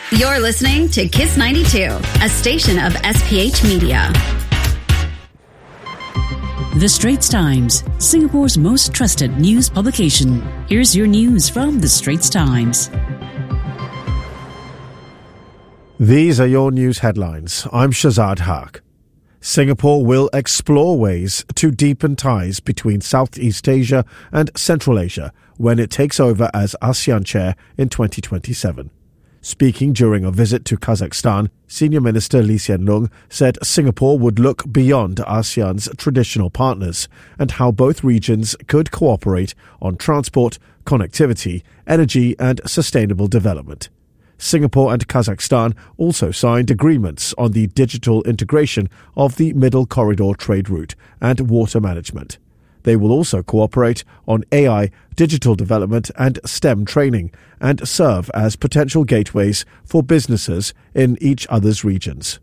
You're listening to Kiss 92, a station of SPH Media. The Straits Times, Singapore's most trusted news publication. Here's your news from The Straits Times. These are your news headlines. I'm Shazad Haq. Singapore will explore ways to deepen ties between Southeast Asia and Central Asia when it takes over as ASEAN chair in 2027. Speaking during a visit to Kazakhstan, Senior Minister Lee Hsien Loong said Singapore would look beyond ASEAN's traditional partners and how both regions could cooperate on transport, connectivity, energy and sustainable development. Singapore and Kazakhstan also signed agreements on the digital integration of the Middle Corridor trade route and water management. They will also cooperate on AI, digital development and STEM training and serve as potential gateways for businesses in each other's regions.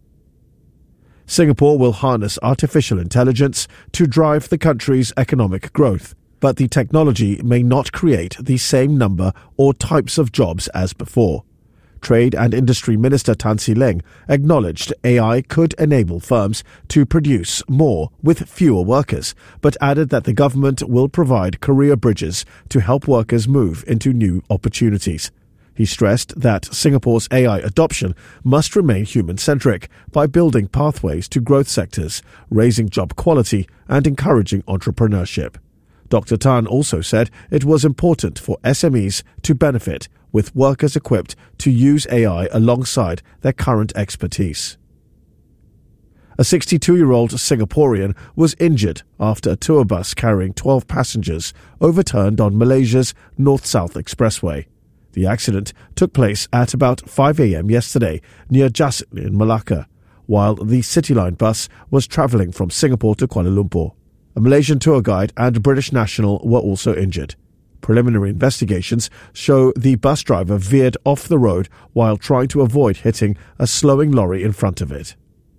Singapore will harness artificial intelligence to drive the country's economic growth, but the technology may not create the same number or types of jobs as before. Trade and Industry Minister Tan See Leng acknowledged AI could enable firms to produce more with fewer workers, but added that the government will provide career bridges to help workers move into new opportunities. He stressed that Singapore's AI adoption must remain human-centric by building pathways to growth sectors, raising job quality and encouraging entrepreneurship. Dr. Tan also said it was important for SMEs to benefit with workers equipped to use AI alongside their current expertise. A 62-year-old Singaporean was injured after a tour bus carrying 12 passengers overturned on Malaysia's North-South Expressway. The accident took place at about 5 a.m. yesterday near Jasin in Malacca, while the Cityline bus was travelling from Singapore to Kuala Lumpur. A Malaysian tour guide and a British national were also injured. Preliminary investigations show the bus driver veered off the road while trying to avoid hitting a slowing lorry in front of it.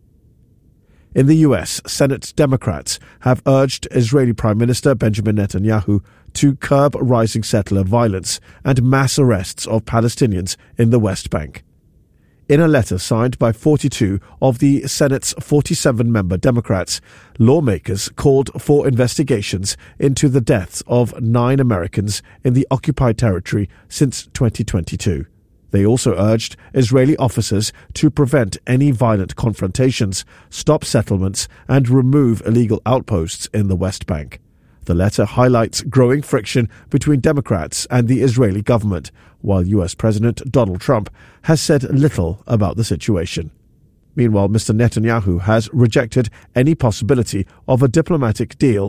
In the US, Senate Democrats have urged Israeli Prime Minister Benjamin Netanyahu to curb rising settler violence and mass arrests of Palestinians in the West Bank. In a letter signed by 42 of the Senate's 47-member Democrats, lawmakers called for investigations into the deaths of 9 Americans in the occupied territory since 2022. They also urged Israeli officers to prevent any violent confrontations, stop settlements, and remove illegal outposts in the West Bank. The letter highlights growing friction between Democrats and the Israeli government, while US President Donald Trump has said little about the situation. Meanwhile, Mr. Netanyahu has rejected any possibility of a diplomatic deal